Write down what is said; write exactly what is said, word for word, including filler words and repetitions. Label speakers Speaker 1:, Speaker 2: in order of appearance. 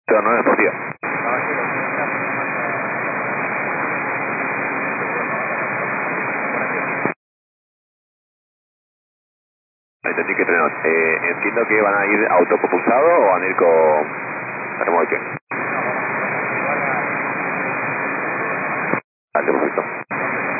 Speaker 1: Pero no es deportiva. Entendí que frenos. Eh, entiendo que van a ir autopropulsados o van a ir con remolque. Vale, perfecto.